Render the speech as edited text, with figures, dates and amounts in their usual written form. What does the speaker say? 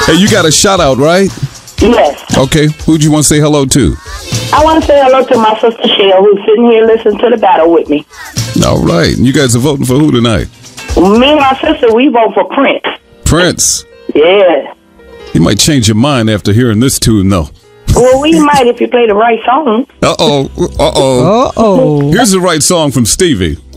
Hey, you got a shout out, right? Yes. Okay, who'd you want to say hello to? I want to say hello to my sister Shell, who's sitting here listening to the battle with me. All right. You guys are voting for who tonight? Me and my sister, we vote for Prince. Prince. Yeah. You might change your mind after hearing this tune, though. Well, we might if you play the right song. Uh-oh. Uh-oh. Here's the right song from Stevie.